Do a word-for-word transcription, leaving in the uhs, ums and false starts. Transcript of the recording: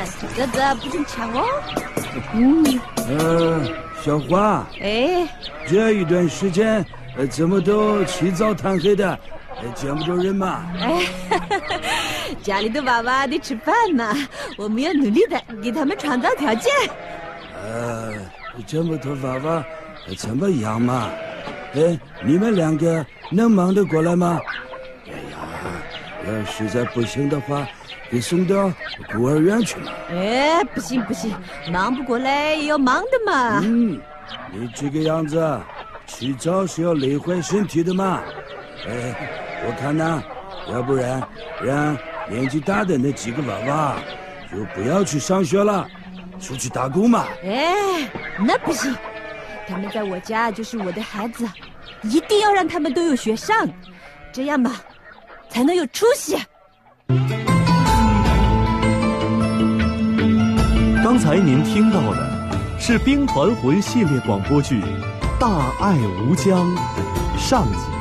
哥哥不准抢哦。嗯。 呃，小花。 哎。 这一段时间，呃，怎么都起早贪黑的，呃，见不着人嘛？ 哎，家里的娃娃得吃饭嘛，我们要努力的给他们创造条件。 呃，这么多娃娃，怎么样嘛？哎，你们两个能忙得过来吗？哎呀，要实在不行的话，给送到孤儿院去嘛。 哎，不行不行，忙不过来也要忙的嘛。 嗯，你这个样子，迟早是要累坏身体的嘛。哎，我看呐，要不然让年纪大的那几个娃娃就不要去上学了，出去打工嘛。 哎，那不行。他们在我家就是我的孩子，一定要让他们都有学上，这样嘛，才能有出息。 刚才您听到的是兵团魂系列广播剧《大爱无疆》上集。